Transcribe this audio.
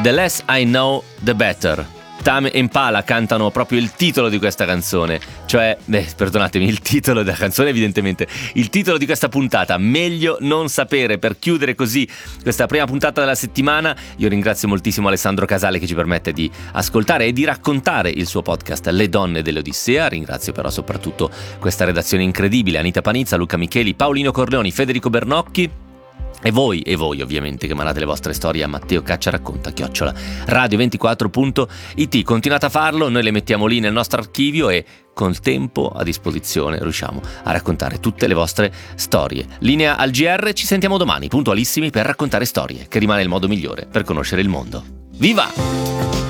The Less I Know The Better. Tame e Impala cantano proprio il titolo di questa canzone, cioè, perdonatemi, il titolo della canzone evidentemente, il titolo di questa puntata, Meglio non sapere, per chiudere così questa prima puntata della settimana. Io ringrazio moltissimo Alessandro Casale che ci permette di ascoltare e di raccontare il suo podcast Le Donne dell'Odissea. Ringrazio però soprattutto questa redazione incredibile, Anita Panizza, Luca Micheli, Paolino Corleoni, Federico Bernocchi. E voi ovviamente che mandate le vostre storie a matteocacciaracconta@radio24.it. Continuate a farlo, noi le mettiamo lì nel nostro archivio e col tempo a disposizione riusciamo a raccontare tutte le vostre storie. Linea al GR, ci sentiamo domani puntualissimi per raccontare storie, che rimane il modo migliore per conoscere il mondo. Viva!